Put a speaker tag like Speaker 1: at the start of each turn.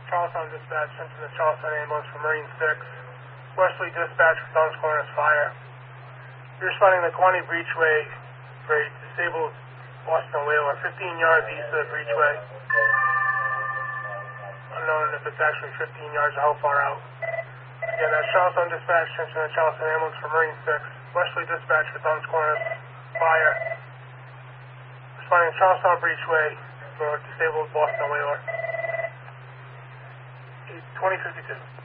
Speaker 1: Charlestown Dispatch, sent to the Charlestown Ambulance for Marine 6. Westerly Dispatch for Dunn's Corners Fire. You're responding to the Kewanee Breachway for a disabled Boston Whaler, 15 yards east of the breachway. Unknown if it's actually 15 yards or how far out. Again, that's Charlestown Dispatch, sent to the Charlestown Ambulance for Marine 6. Westerly Dispatch for Dunn's Corners Fire. Responding to Charlestown Breachway for a disabled Boston Whaler. 2052.